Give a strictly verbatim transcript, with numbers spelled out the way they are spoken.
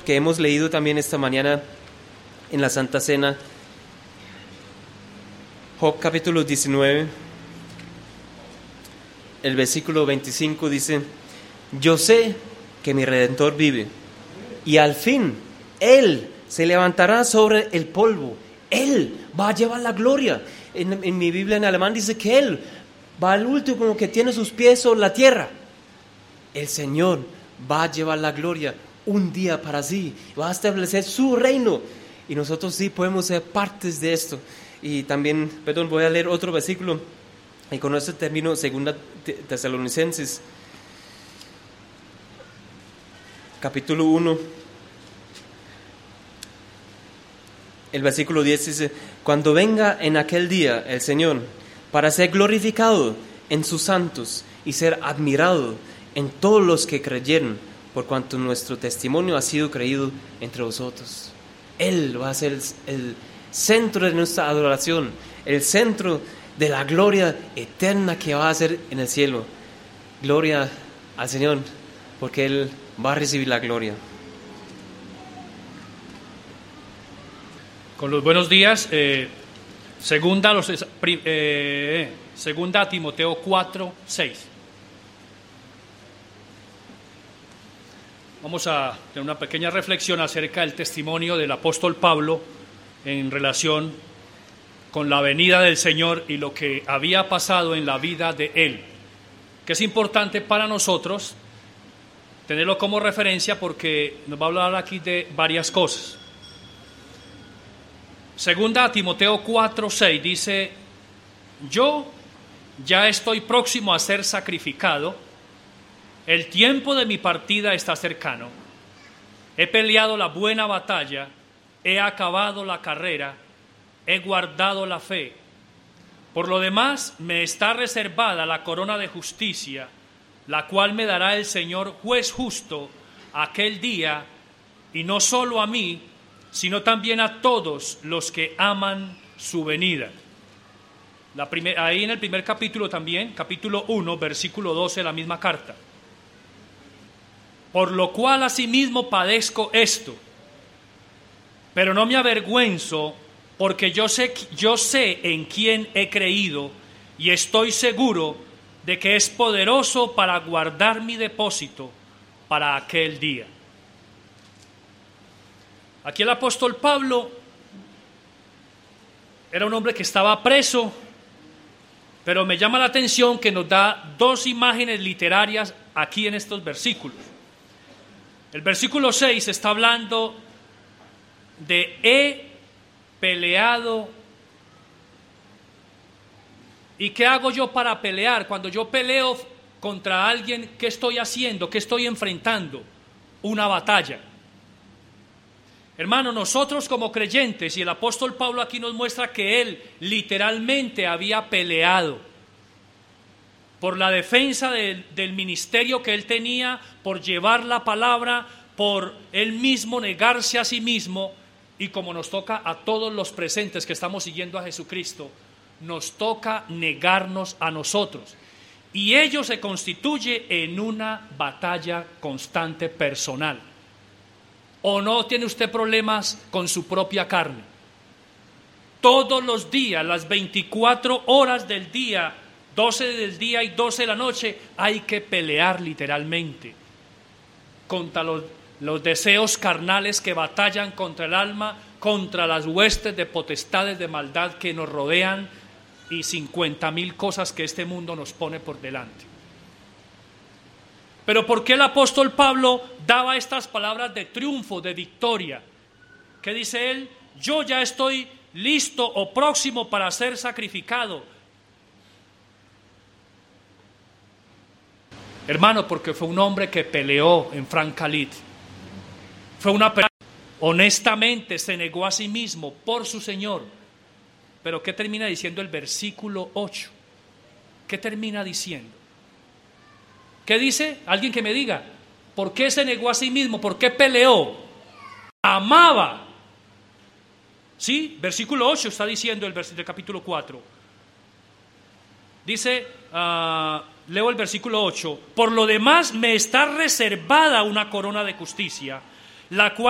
que hemos leído también esta mañana en la Santa Cena, Job capítulo diecinueve, el versículo veinticinco dice: yo sé que mi Redentor vive, y al fin Él se levantará sobre el polvo. Él va a llevar la gloria. En, en mi Biblia en alemán dice que Él va al último que tiene sus pies sobre la tierra. El Señor va a llevar la gloria un día para sí, va a establecer su reino, y nosotros sí podemos ser partes de esto. Y también, perdón, voy a leer otro versículo, y con esto termino. Segunda Tesalonicenses capítulo uno, el versículo diez dice: cuando venga en aquel día el Señor para ser glorificado en sus santos y ser admirado en todos los que creyeron, por cuanto nuestro testimonio ha sido creído entre vosotros. Él va a ser el, el centro de nuestra adoración, el centro de la gloria eterna que va a ser en el cielo. Gloria al Señor, porque Él va a recibir la gloria. Con los buenos días, eh, segunda, los, eh, segunda Timoteo cuatro, seis. Vamos a tener una pequeña reflexión acerca del testimonio del apóstol Pablo en relación con la venida del Señor y lo que había pasado en la vida de él, que es importante para nosotros tenerlo como referencia porque nos va a hablar aquí de varias cosas. Segunda Timoteo cuatro, seis dice: yo ya estoy próximo a ser sacrificado, el tiempo de mi partida está cercano, he peleado la buena batalla, he acabado la carrera, he guardado la fe. Por lo demás, me está reservada la corona de justicia, la cual me dará el Señor juez justo aquel día, y no solo a mí, sino también a todos los que aman su venida. La primer, ahí en el primer capítulo también, capítulo uno, versículo doce, la misma carta. Por lo cual asimismo padezco esto, pero no me avergüenzo, porque yo sé, yo sé en quién he creído, y estoy seguro de que es poderoso para guardar mi depósito para aquel día. Aquí el apóstol Pablo era un hombre que estaba preso, pero me llama la atención que nos da dos imágenes literarias aquí en estos versículos. El versículo seis está hablando de he peleado. ¿Y qué hago yo para pelear? Cuando yo peleo contra alguien, ¿qué estoy haciendo? ¿Qué estoy enfrentando? Una batalla. Hermano, nosotros como creyentes, y el apóstol Pablo aquí nos muestra que él literalmente había peleado por la defensa de, del ministerio que él tenía, por llevar la palabra, por él mismo negarse a sí mismo. Y como nos toca a todos los presentes que estamos siguiendo a Jesucristo, nos toca negarnos a nosotros. Y ello se constituye en una batalla constante personal. ¿O no tiene usted problemas con su propia carne? Todos los días, las veinticuatro horas del día, doce del día y doce de la noche, hay que pelear literalmente contra los, los deseos carnales que batallan contra el alma, contra las huestes de potestades de maldad que nos rodean y cincuenta mil cosas que este mundo nos pone por delante. Pero ¿por qué el apóstol Pablo daba estas palabras de triunfo, de victoria? ¿Qué dice él? Yo ya estoy listo o próximo para ser sacrificado. Hermano, porque fue un hombre que peleó en Francalit. Fue una persona que honestamente se negó a sí mismo por su Señor. Pero ¿qué termina diciendo el versículo ocho? ¿Qué termina diciendo? ¿Qué dice? Alguien que me diga, ¿por qué se negó a sí mismo? ¿Por qué peleó? Amaba. ¿Sí? Versículo ocho está diciendo el, vers- del capítulo cuatro. Dice, uh, leo el versículo ocho. Por lo demás me está reservada una corona de justicia, la cual